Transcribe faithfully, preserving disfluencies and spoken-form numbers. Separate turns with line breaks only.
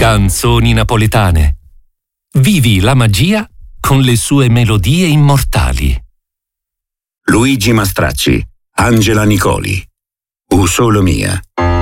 Canzoni napoletane. Vivi la magia con le sue melodie immortali.
Luigi Mastracci, Angela Nicoli, U Solo Mia.